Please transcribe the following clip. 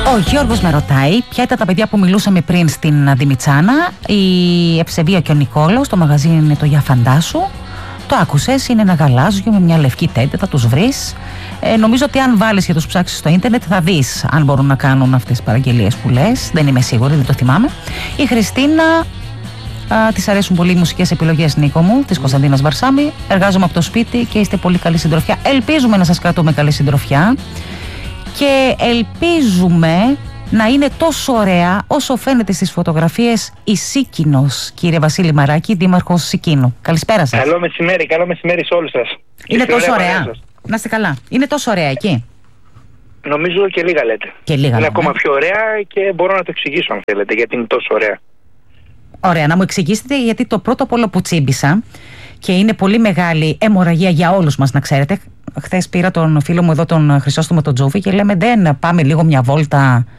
Ο Γιώργος με ρωτάει ποια ήταν τα παιδιά που μιλούσαμε πριν στην Δημητσάνα. Η Ευσεβία και ο Νικόλαος. Το μαγαζί είναι το Για Φαντάσου. Το άκουσες, είναι ένα γαλάζιο με μια λευκή τέντε, θα τους βρεις. Νομίζω ότι αν βάλεις και τους ψάξεις στο ίντερνετ θα δεις αν μπορούν να κάνουν αυτές τις παραγγελίες που λες. Δεν είμαι σίγουρη, δεν το θυμάμαι. Η Χριστίνα, της αρέσουν πολύ οι μουσικές επιλογές, Νίκο μου, της Κωνσταντίνας Βαρσάμι. Εργάζομαι από το σπίτι και είστε πολύ καλή συντροφιά. Ελπίζουμε να σας κρατούμε καλή συντροφιά και ελπίζουμε να είναι τόσο ωραία όσο φαίνεται στις φωτογραφίες η Σίκινος, κύριε Βασίλη Μαράκη, δήμαρχος Σικίνου. Καλησπέρα σας. Καλό μεσημέρι σε όλους σας. Είναι τόσο ωραία. Να είστε καλά. Είναι τόσο ωραία εκεί. Νομίζω και λίγα λέτε. Είναι ακόμα πιο ωραία και μπορώ να το εξηγήσω αν θέλετε γιατί είναι τόσο ωραία. Ωραία, να μου εξηγήσετε γιατί το πρώτο πόλο που τσίμπησα και είναι πολύ μεγάλη αιμορραγία για όλους μας, να ξέρετε. Χθες πήρα τον φίλο μου εδώ, τον Χρυσόστομο τον Τζούφι, και λέμε δεν πάμε λίγο μια βόλτα